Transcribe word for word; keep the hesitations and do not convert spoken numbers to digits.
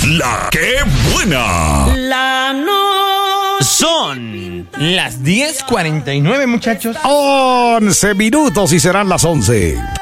La que buena. La no. Son las diez cuarenta y nueve, muchachos. once minutos y serán las once.